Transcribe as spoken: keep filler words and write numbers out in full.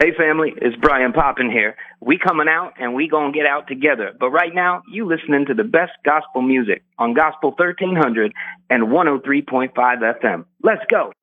Hey family, it's Brian Poppin here. We coming out and we gonna get out together. But right now, you listening to the best gospel music on Gospel thirteen hundred and one oh three point five F M. Let's go.